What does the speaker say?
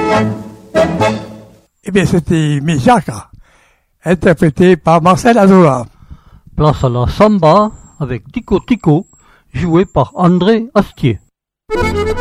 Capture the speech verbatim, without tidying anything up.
Eh bien, c'était Mijaka, interprété par Marcel Azola. Place à la samba avec Tico Tico, joué par André Astier.